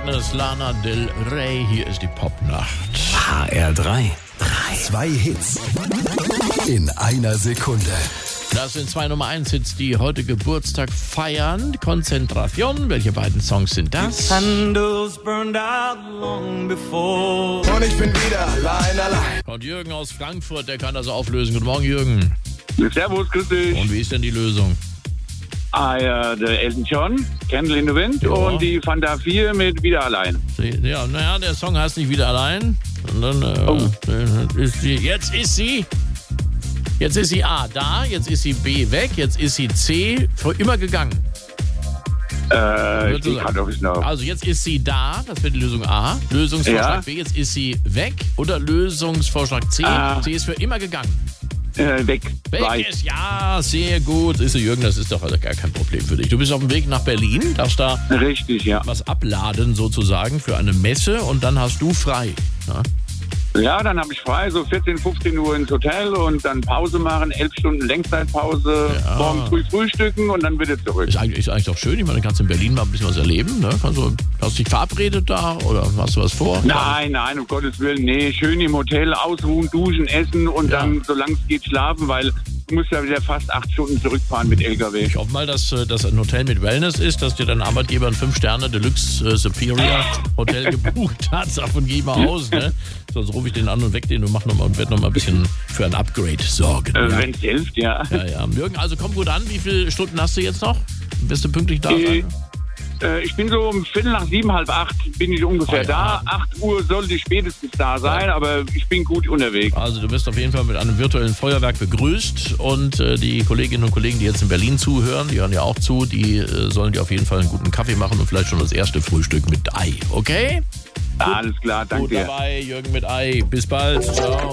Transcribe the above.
Madness, Lana Del Rey. Hier ist die Popnacht. HR3. 2 Hits in einer Sekunde. Das sind 2 Nummer 1 Hits, die heute Geburtstag feiern. Konzentration. Welche beiden Songs sind das? Candles burned out long before. Und ich bin wieder allein. Und Jürgen aus Frankfurt, der kann das auflösen. Guten Morgen, Jürgen. Servus, grüß dich. Und wie ist denn die Lösung? Der Elton John, Candle in the Wind, Ja. und die Fanta 4 mit Wieder allein. Ja, naja, der Song heißt nicht Wieder allein. Und dann ist sie. Jetzt ist sie A da, jetzt ist sie B weg, jetzt ist sie C für immer gegangen. Ich kann doch nicht noch. Also jetzt ist sie da, das wäre die Lösung A. Lösungsvorschlag Ja. B, jetzt ist sie weg. Oder Lösungsvorschlag C, sie ist für immer gegangen. Weg. Weg Weit. ist, ja, sehr gut. Ist Jürgen, das ist doch also gar kein Problem für dich. Du bist auf dem Weg nach Berlin, darfst da Richtig, ja. was abladen sozusagen für eine Messe und dann hast du frei. Ja? Ja, dann habe ich frei, so 14, 15 Uhr ins Hotel und dann Pause machen, 11 Stunden Längszeitpause, Ja. morgen früh frühstücken und dann wieder zurück. Ist eigentlich doch schön. Ich meine, du kannst in Berlin mal ein bisschen was erleben. Ne? Hast du dich verabredet da oder hast du was vor? Nein, um Gottes Willen, nee, schön im Hotel ausruhen, duschen, essen und Ja. dann, solange es geht, schlafen, weil du musst ja wieder fast 8 Stunden zurückfahren mit LKW. Ich hoffe mal, dass das ein Hotel mit Wellness ist, dass dir dein Arbeitgeber ein 5-Sterne Deluxe Superior Hotel gebucht hat. Davon gehe ich mal aus. Ne? Sonst rufe ich den an und weg den und werde noch mal ein bisschen für ein Upgrade sorgen. Ja. Wenn es hilft, ja. Ja. Jürgen, also komm gut an. Wie viele Stunden hast du jetzt noch? Wirst du pünktlich da sein? Ich bin so um 7:15, halb 8 bin ich ungefähr Ja. da. 8 Uhr sollte ich spätestens da sein, aber ich bin gut unterwegs. Also du wirst auf jeden Fall mit einem virtuellen Feuerwerk begrüßt und die Kolleginnen und Kollegen, die jetzt in Berlin zuhören, die hören ja auch zu, die sollen dir auf jeden Fall einen guten Kaffee machen und vielleicht schon das erste Frühstück mit Ei, okay? Alles klar, danke Gut dir. dabei, Jürgen mit Ei. Bis bald. Ciao.